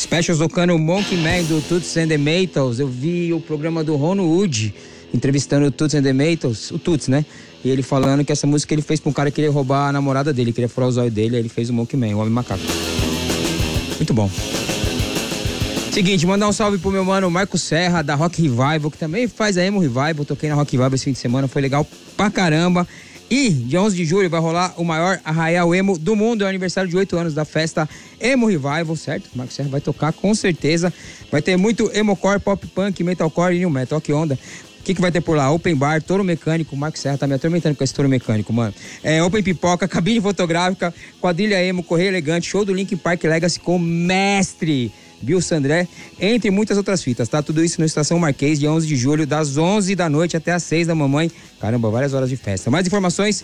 Specials tocando Monkey Man do Toots and the Maytals. Eu vi o programa do Ron Wood entrevistando o Toots and the Maytals, o Toots, né? E ele falando que essa música ele fez pra um cara que queria roubar a namorada dele, queria furar os olhos dele, aí ele fez o Monkey Man, o Homem Macaco. Muito bom. Seguinte, mandar um salve pro meu mano Marco Serra, da Rock Revival, que também faz a Emo Revival. Toquei na Rock Revival esse fim de semana, foi legal pra caramba. E dia 11 de julho vai rolar o maior arraial emo do mundo, é o aniversário de 8 anos da festa Emo Revival, certo? O Marco Serra vai tocar com certeza. Vai ter muito emocore, pop punk, metalcore e new metal, que onda. O que vai ter por lá? Open bar, touro mecânico, o Marco Serra tá me atormentando com esse touro mecânico, mano. Open pipoca, cabine fotográfica, quadrilha emo, correio elegante, show do Linkin Park Legacy com mestre Bill Sandré, entre muitas outras fitas, tá? Tudo isso no Estação Marquês, dia 11 de julho, das 11 da noite até as 6 da mamãe. Caramba, várias horas de festa. Mais informações,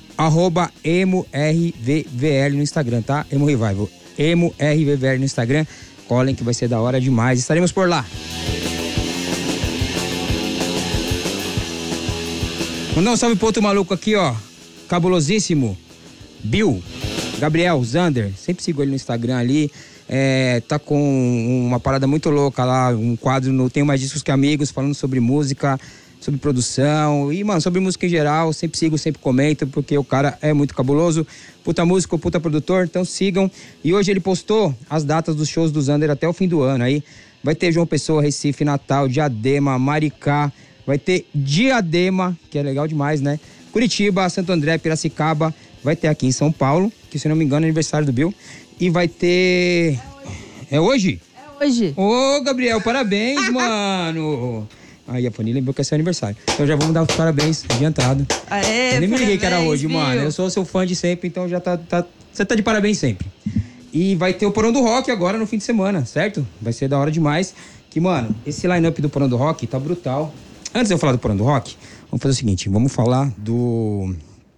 @EmoRVVL no Instagram, tá? Emo Revival. EmoRVVL no Instagram. Colhem que vai ser da hora demais. Estaremos por lá. Mandar um salve pro outro maluco aqui, ó. Cabulosíssimo. Bill. Gabriel Zander. Sempre sigo ele no Instagram ali. Tá com uma parada muito louca lá, um quadro no Tenho Mais Discos Que Amigos, falando sobre música, sobre produção e, mano, sobre música em geral. Sempre sigo, sempre comento, porque o cara é muito cabuloso, puta músico, puta produtor, então sigam. E hoje ele postou as datas dos shows do Zander até o fim do ano. Aí vai ter João Pessoa, Recife, Natal, Diadema, Maricá, vai ter Diadema, que é legal demais, né? Curitiba, Santo André, Piracicaba, vai ter aqui em São Paulo, que se não me engano é aniversário do Bill. E vai ter... É hoje? É hoje. Ô, Gabriel, parabéns, mano. Aí a Fanny lembrou que é seu aniversário. Então já vamos dar os parabéns adiantado. Aê, eu nem me liguei parabéns, que era hoje, Bill. mano. Eu sou seu fã de sempre, então já você tá de parabéns sempre. E vai ter o Porão do Rock agora no fim de semana, certo? Vai ser da hora demais. Que, mano, esse line-up do Porão do Rock tá brutal. Antes de eu falar do Porão do Rock, vamos fazer o seguinte. Vamos falar do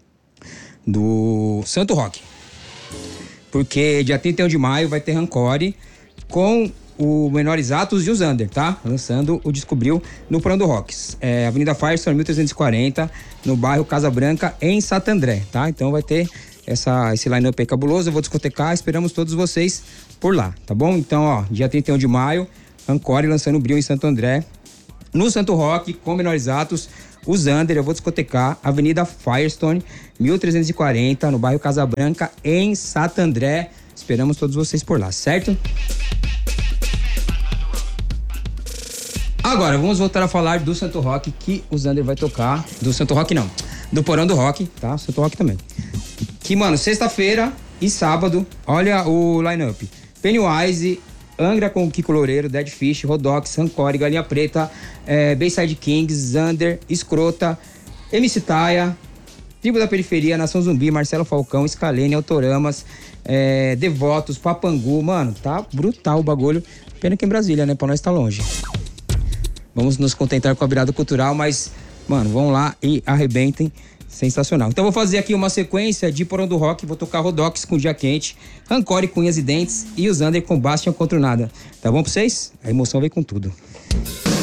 Santo Rock. Porque dia 31 de maio vai ter Rancore com o Menores Atos e o Zander, tá? Lançando o Descobriu no Porão do Rocks. Avenida Firestone, 1340, no bairro Casa Branca, em Santo André, tá? Então vai ter esse line-up aí cabuloso. Eu vou discotecar, esperamos todos vocês por lá, tá bom? Então, ó, dia 31 de maio, Rancore lançando o Bril em Santo André. No Santo Rock, com Menores Atos, o Zander, eu vou discotecar, Avenida Firestone, 1340, no bairro Casa Branca, em Santo André. Esperamos todos vocês por lá, certo? Agora, vamos voltar a falar do Santo Rock, que o Zander vai tocar. Do Santo Rock, não. Do Porão do Rock, tá? Santo Rock também. Que, mano, sexta-feira e sábado, olha o line-up. Pennywise, Angra com o Kiko Loureiro, Dead Fish, Rodox, Rancore, Galinha Preta, Bayside Kings, Zander, Escrota, MC Taia, Tribo da Periferia, Nação Zumbi, Marcelo Falcão, Scalene, Autoramas, Devotos, Papangu. Mano, tá brutal o bagulho. Pena que em Brasília, né? Pra nós tá longe. Vamos nos contentar com a virada cultural, mas, mano, vão lá e arrebentem. Sensacional. Então vou fazer aqui uma sequência de Porão do Rock. Vou tocar Rodox com Dia Quente, Rancore com Unhas e Dentes e o Zander com Bastian contra o Nada. Tá bom pra vocês? A emoção vem com tudo.